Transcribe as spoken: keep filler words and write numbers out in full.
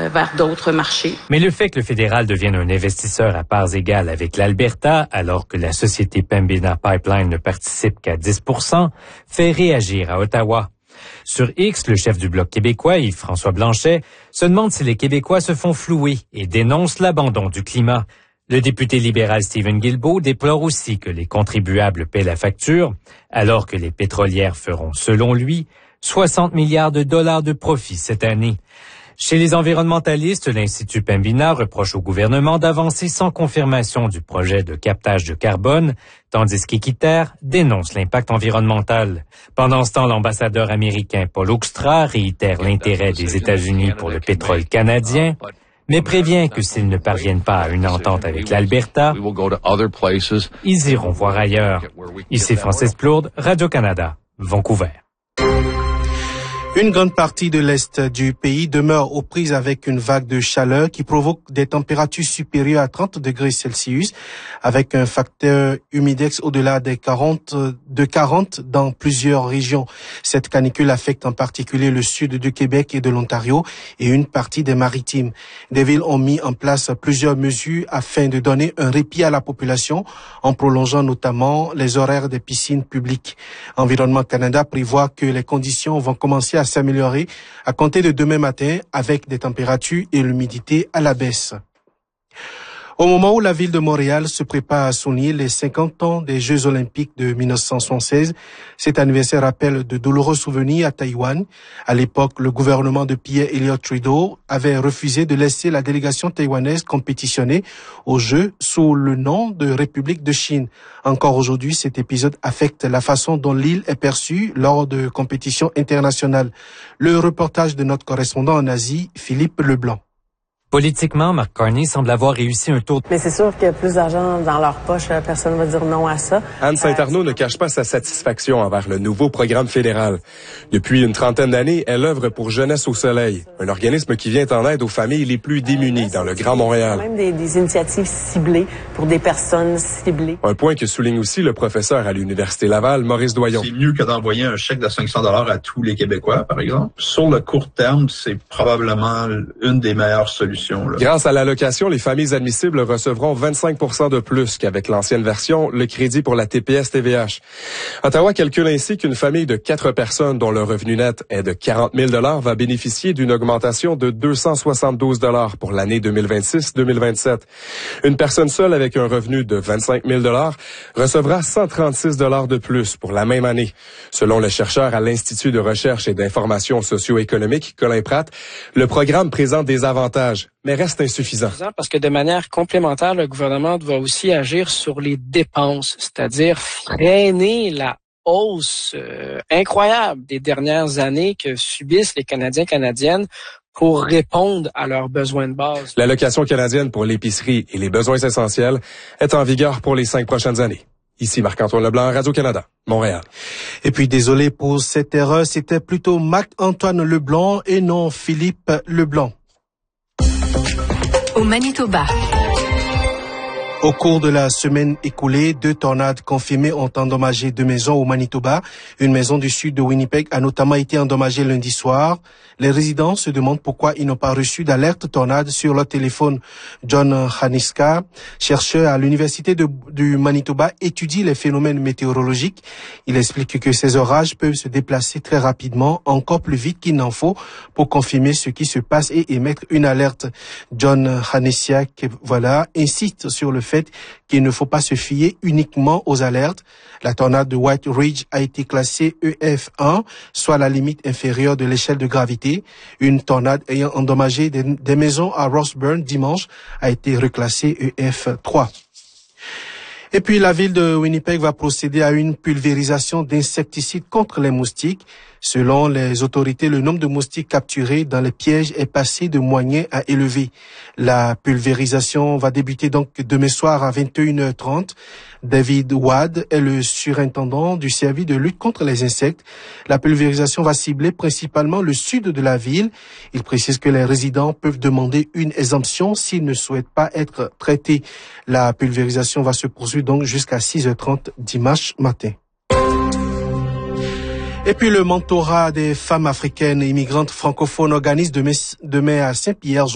euh, vers d'autres marchés. Mais le fait que le fédéral devienne un investisseur à parts égales avec l'Alberta, alors que la société Pembina Pipeline ne participe qu'à dix pour cent, fait réagir à Ottawa. Sur X, le chef du Bloc québécois, Yves-François Blanchet, se demande si les Québécois se font flouer et dénonce l'abandon du climat. Le député libéral Stephen Guilbeault déplore aussi que les contribuables paient la facture, alors que les pétrolières feront, selon lui, soixante milliards de dollars de profit cette année. Chez les environnementalistes, l'Institut Pembina reproche au gouvernement d'avancer sans confirmation du projet de captage de carbone, tandis qu'Équiterre dénonce l'impact environnemental. Pendant ce temps, l'ambassadeur américain Paul Hoekstra réitère l'intérêt des États-Unis pour le pétrole canadien, mais prévient que s'ils ne parviennent pas à une entente avec l'Alberta, ils iront voir ailleurs. Ici Francis Plourde, Radio-Canada, Vancouver. Une grande partie de l'Est du pays demeure aux prises avec une vague de chaleur qui provoque des températures supérieures à trente degrés Celsius, avec un facteur humidex au-delà des quarante, de quarante dans plusieurs régions. Cette canicule affecte en particulier le sud du Québec et de l'Ontario et une partie des maritimes. Des villes ont mis en place plusieurs mesures afin de donner un répit à la population en prolongeant notamment les horaires des piscines publiques. Environnement Canada prévoit que les conditions vont commencer à s'améliorer à compter de demain matin avec des températures et l'humidité à la baisse. Au moment où la ville de Montréal se prépare à souligner les cinquante ans des Jeux olympiques de mille neuf cent soixante-seize, cet anniversaire rappelle de douloureux souvenirs à Taïwan. À l'époque, le gouvernement de Pierre Elliott Trudeau avait refusé de laisser la délégation taïwanaise compétitionner aux Jeux sous le nom de République de Chine. Encore aujourd'hui, cet épisode affecte la façon dont l'île est perçue lors de compétitions internationales. Le reportage de notre correspondant en Asie, Philippe Leblanc. Politiquement, Mark Carney semble avoir réussi un tour. Mais c'est sûr qu'il y a plus d'argent dans leur poche, personne ne va dire non à ça. Anne Saint-Arnaud euh, ne cache pas sa satisfaction envers le nouveau programme fédéral. Depuis une trentaine d'années, elle œuvre pour Jeunesse au Soleil, un organisme qui vient en aide aux familles les plus démunies dans le Grand Montréal. Même des, des initiatives ciblées pour des personnes ciblées. Un point que souligne aussi le professeur à l'Université Laval, Maurice Doyon. C'est mieux que d'envoyer un chèque de cinq cents dollars à tous les Québécois, par exemple. Sur le court terme, c'est probablement une des meilleures solutions. Là. Grâce à l'allocation, les familles admissibles recevront vingt-cinq pour cent de plus qu'avec l'ancienne version, le crédit pour la T P S T V H. Ottawa calcule ainsi qu'une famille de quatre personnes dont le revenu net est de quarante mille dollars va bénéficier d'une augmentation de deux cent soixante-douze dollars pour l'année deux mille vingt-six deux mille vingt-sept. Une personne seule avec un revenu de vingt-cinq mille dollars recevra cent trente-six dollars de plus pour la même année. Selon le chercheur à l'Institut de recherche et d'information socio-économique, Colin Pratt, le programme présente des avantages, mais reste insuffisant. Parce que de manière complémentaire, le gouvernement doit aussi agir sur les dépenses, c'est-à-dire freiner la hausse euh, incroyable des dernières années que subissent les Canadiens et Canadiennes pour répondre à leurs besoins de base. L'allocation canadienne pour l'épicerie et les besoins essentiels est en vigueur pour les cinq prochaines années. Ici Marc-Antoine Leblanc, Radio-Canada, Montréal. Et puis désolé pour cette erreur, c'était plutôt Marc-Antoine Leblanc et non Philippe Leblanc. Au Manitoba. Au cours de la semaine écoulée, deux tornades confirmées ont endommagé deux maisons au Manitoba. Une maison du sud de Winnipeg a notamment été endommagée lundi soir. Les résidents se demandent pourquoi ils n'ont pas reçu d'alerte tornade sur leur téléphone. John Haniska, chercheur à l'Université de, du Manitoba, étudie les phénomènes météorologiques. Il explique que ces orages peuvent se déplacer très rapidement, encore plus vite qu'il n'en faut, pour confirmer ce qui se passe et émettre une alerte. John Hanisiak, voilà, insiste sur le fait qu'il ne faut pas se fier uniquement aux alertes. La tornade de White Ridge a été classée E F un, soit la limite inférieure de l'échelle de gravité. Une tornade ayant endommagé des, des maisons à Rossburn dimanche a été reclassée E F trois. Et puis la ville de Winnipeg va procéder à une pulvérisation d'insecticides contre les moustiques. Selon les autorités, le nombre de moustiques capturés dans les pièges est passé de moyen à élevé. La pulvérisation va débuter donc demain soir à vingt et une heures trente. David Wad est le surintendant du service de lutte contre les insectes. La pulvérisation va cibler principalement le sud de la ville. Il précise que les résidents peuvent demander une exemption s'ils ne souhaitent pas être traités. La pulvérisation va se poursuivre donc jusqu'à six heures trente dimanche matin. Et puis le mentorat des femmes africaines et immigrantes francophones organise demain, demain à Saint-Pierre